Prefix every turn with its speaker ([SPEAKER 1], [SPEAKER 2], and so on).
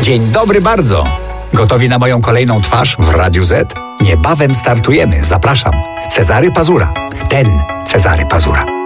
[SPEAKER 1] Dzień dobry bardzo. Gotowi na moją kolejną twarz w Radiu Z? Niebawem startujemy. Zapraszam. Cezary Pazura. Ten Cezary Pazura.